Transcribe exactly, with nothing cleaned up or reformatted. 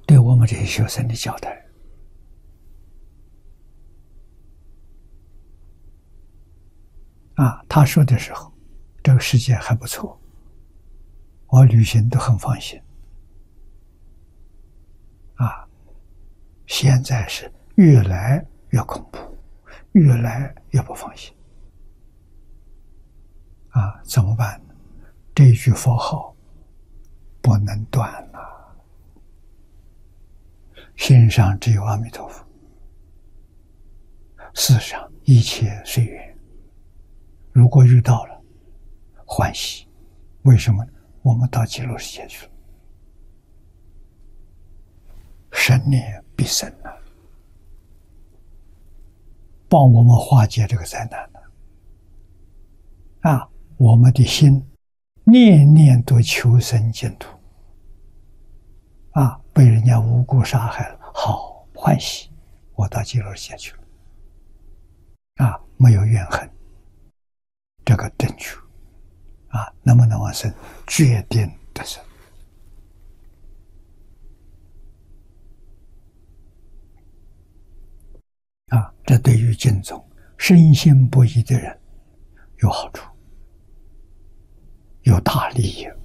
对我们这些学生的交代。啊，他说的时候，这个世界还不错，我旅行都很放心。啊，现在是越来越恐怖，越来越不放心。啊，怎么办呢？这一句佛号不能断了，心上只有阿弥陀佛，世上一切随缘。如果遇到了，欢喜。为什么？我们到极乐世界去了，生念必生啊，帮我们化解这个灾难的。啊，我们的心念念都求生净土。啊，被人家无辜杀害了，好欢喜，我到极乐世界去了。啊，没有怨恨，这个正确。啊，能不能往生？决定得生。啊，这对于净宗深信不疑的人有好处，有大利益。